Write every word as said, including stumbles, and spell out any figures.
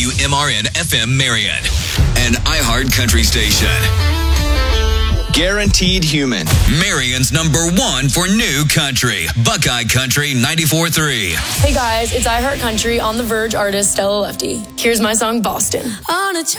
W M R N F M Marion, an iHeart Country station. Guaranteed Human. Marion's number one for new country. Buckeye Country ninety-four point three. Hey guys, it's iHeart Country on the Verge artist Stella Lefty. Here's my song, Boston. On a